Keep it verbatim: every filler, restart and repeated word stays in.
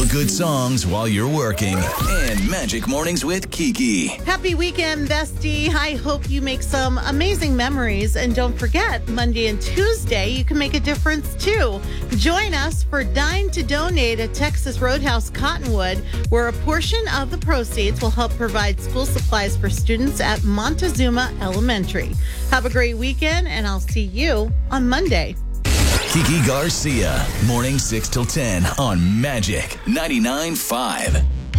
good songs while you're working. And Magic Mornings with Kiki. Happy weekend, bestie. I hope you make some amazing memories. And don't forget, Monday and Tuesday, you can make a difference too. Join us for Dine to Donate at Texas Roadhouse Cottonwood, where a portion of the proceeds will help provide school supplies for students at Montezuma Elementary. Have a great weekend, and I'll see you on Monday. Kiki Garcia, morning six till ten on Magic ninety-nine point five.